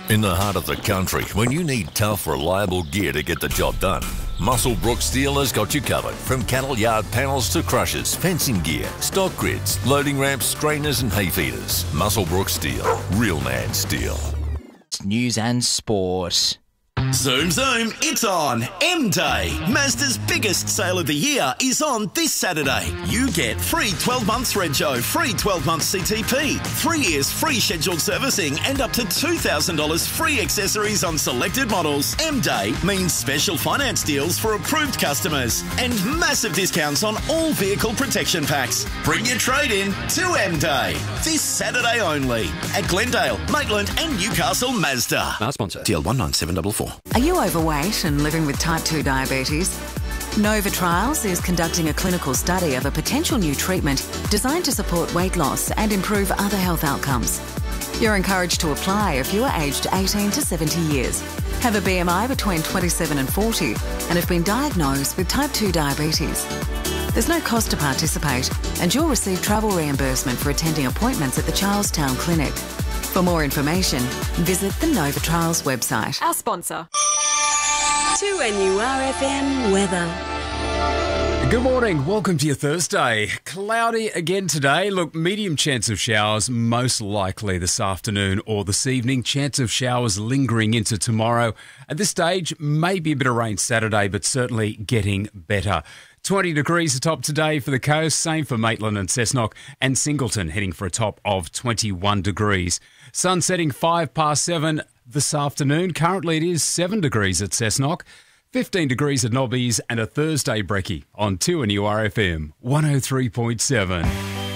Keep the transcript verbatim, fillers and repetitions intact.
In the heart of the country, when you need tough, reliable gear to get the job done, Muswellbrook Steel has got you covered. From cattle yard panels to crushers, fencing gear, stock grids, loading ramps, strainers and hay feeders. Muswellbrook Steel. Real man steel. News and sport. Zoom, zoom, it's on. M-Day. Mazda's biggest sale of the year is on this Saturday. You get free twelve months rego, free twelve months C T P, three years free scheduled servicing and up to two thousand dollars free accessories on selected models. M-Day means special finance deals for approved customers and massive discounts on all vehicle protection packs. Bring your trade in to M-Day. This Saturday only at Glendale, Maitland and Newcastle Mazda. Our sponsor. D L one nine seven four four. Are you overweight and living with type two diabetes? Nova Trials is conducting a clinical study of a potential new treatment designed to support weight loss and improve other health outcomes. You're encouraged to apply if you are aged eighteen to seventy years, have a B M I between twenty-seven and forty, and have been diagnosed with type two diabetes. There's no cost to participate, and you'll receive travel reimbursement for attending appointments at the Charlestown Clinic. For more information, visit the Nova Trials website. Our sponsor. two N U R F M weather. Good morning. Welcome to your Thursday. Cloudy again today. Look, medium chance of showers most likely this afternoon or this evening. Chance of showers lingering into tomorrow. At this stage, maybe a bit of rain Saturday, but certainly getting better. twenty degrees atop today for the coast, same for Maitland and Cessnock, and Singleton heading for a top of twenty-one degrees. Sun setting five past seven this afternoon. Currently it is seven degrees at Cessnock, fifteen degrees at Nobbies, and a Thursday brekkie on two N U R F M one oh three point seven.